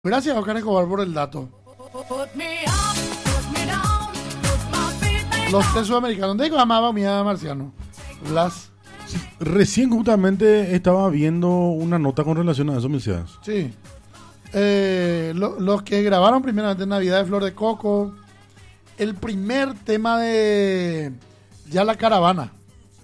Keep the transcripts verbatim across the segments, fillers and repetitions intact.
Gracias, Oscar Escobar, por el dato. Los tres sudamericanos. ¿De qué amaba mi marciano? Las. Sí, recién justamente estaba viendo una nota con relación a eso, Milciades. Sí. Eh, lo, los que grabaron primeramente Navidad de Flor de Coco. El primer tema de Ya la Caravana.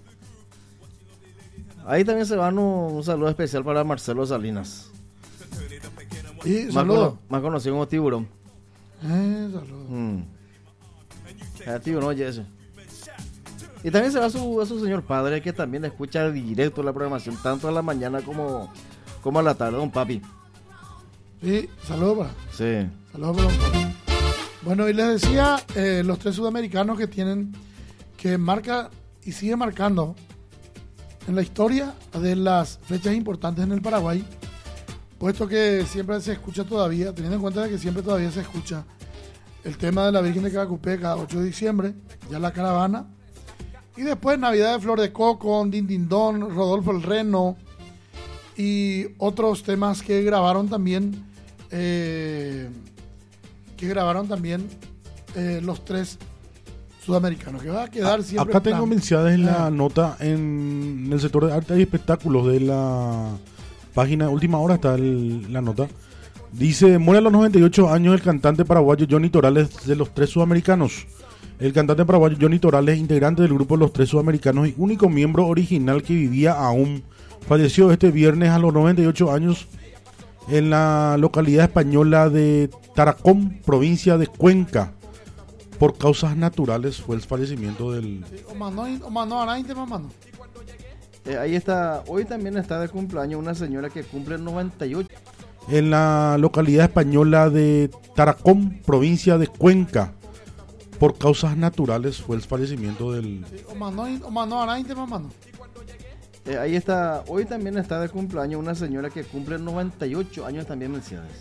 Ahí también se van un, un saludo especial para Marcelo Salinas. Y Más, saludo. cono- más conocido como Tiburón. Eh, saludo. Mm. El tiburón, oye eso. Y también se va a su, a su señor padre, que también escucha directo la programación, tanto a la mañana como, como a la tarde, don papi. Sí, saludo para. Sí. Saludos para don Pablo. Bueno, y les decía, eh, los tres sudamericanos que tienen, que marca y sigue marcando en la historia de las fechas importantes en el Paraguay, puesto que siempre se escucha todavía, teniendo en cuenta de que siempre todavía se escucha el tema de la Virgen de Cacupé cada ocho de diciembre, ya la caravana, y después Navidad de Flor de Coco, Din Din Don, Rodolfo el Reno, y otros temas que grabaron también, eh, que grabaron también eh, los tres sudamericanos, que va a quedar siempre. Acá tengo plan. Milciades en la Ah. nota en el sector de arte y espectáculos de la página Última Hora, está el- la nota. Dice: muere a los noventa y ocho años el cantante paraguayo Johnny Torales de los Tres Sudamericanos. El cantante paraguayo Johnny Torales, integrante del grupo Los Tres Sudamericanos y único miembro original que vivía aún, falleció este viernes a los noventa y ocho años en la localidad española de Taracón, provincia de Cuenca. Por causas naturales fue el fallecimiento del... O mandó, o mandó a nadie, mano. Eh, ahí está, hoy también está de cumpleaños una señora que cumple noventa y ocho. en la localidad española de Taracón, provincia de Cuenca. Por causas naturales fue el fallecimiento del... O mandó, o mandó a nadie, mano. Eh, ahí está, hoy también está de cumpleaños una señora que cumple noventa y ocho años también, Mercedes.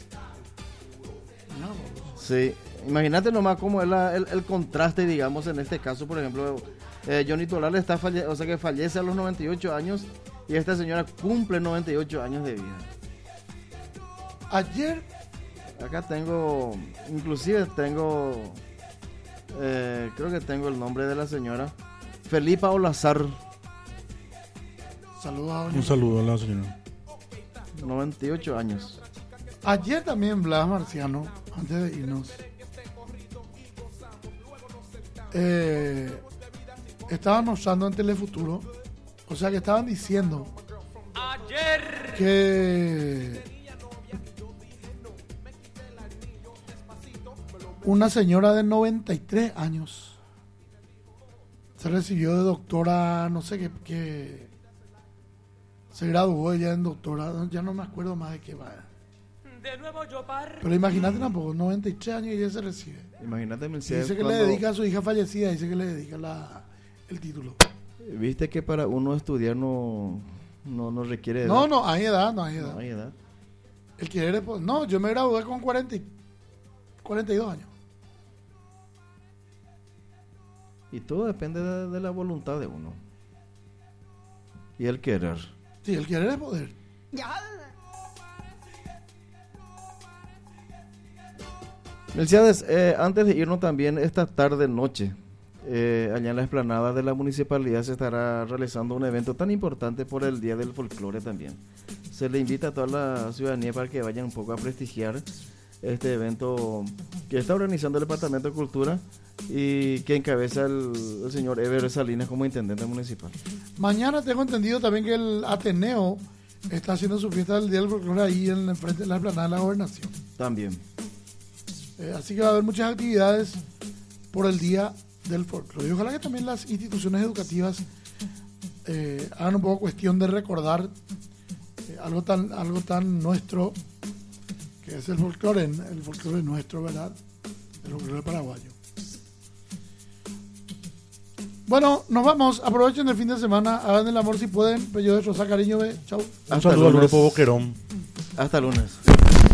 Sí, imagínate nomás cómo es la- el, el contraste, digamos, en este caso, por ejemplo, eh, Johnny Torales está falle- o sea que fallece a los noventa y ocho años y esta señora cumple noventa y ocho años de vida. Ayer, Acá tengo, inclusive tengo, eh, creo que tengo el nombre de la señora, Felipa Olazar, saludos a doña. Un saludo a la señora. noventa y ocho años. Ayer también Blas Marciano, antes de irnos, eh, estaban usando en Telefuturo, o sea que estaban diciendo que una señora de noventa y tres años se recibió de doctora, no sé qué, qué se graduó ella en doctora, ya no me acuerdo más de qué va. Pero imagínate tampoco, noventa y tres años y ella se recibe. Imagínate, Y Mercedes, dice que le cuando- dedica a su hija fallecida, dice que le dedica la, el título. viste que para uno estudiar no, no, no requiere edad. No, no, hay edad, no hay edad. No hay edad. El querer es po- no, yo me gradué con cuarenta y, cuarenta y dos años. Y todo depende de, de la voluntad de uno. Y el querer. Sí, el querer es poder. Mercedes, eh, antes de irnos también, esta tarde noche, eh, allá en la explanada de la municipalidad se estará realizando un evento tan importante por el Día del Folclore también. Se le invita a toda la ciudadanía para que vayan un poco a prestigiar este evento que está organizando el Departamento de Cultura y que encabeza el, el señor Ever Salinas como intendente municipal. Mañana tengo entendido también que el Ateneo está haciendo su fiesta del Día del Folclore ahí en el frente de la explanada de la Gobernación. También. Eh, así que va a haber muchas actividades por el Día del Folclore. Y ojalá que también las instituciones educativas eh, hagan un poco cuestión de recordar eh, algo tan algo tan nuestro que es el folclore, el folclore nuestro, ¿verdad? El folclore paraguayo. Bueno, nos vamos. Aprovechen el fin de semana. Hagan el amor si pueden. Pero yo de Rosa, cariño, ve. Chau. Un Hasta saludo al lunes. grupo Boquerón. Hasta lunes.